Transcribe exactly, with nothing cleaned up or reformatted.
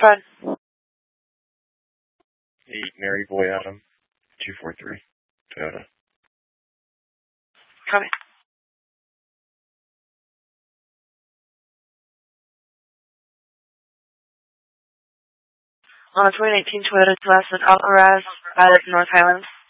Fred. Eight Mary Boy Adam, two four three, Toyota. Copy. On a twenty eighteen Toyota Celeste Alcaraz, Pilot, North Highlands.